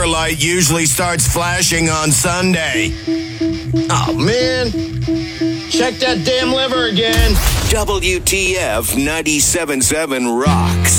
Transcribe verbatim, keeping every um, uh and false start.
liver light usually starts flashing on Sunday. Oh, man. Check that damn liver again. W T F ninety-seven point seven rocks.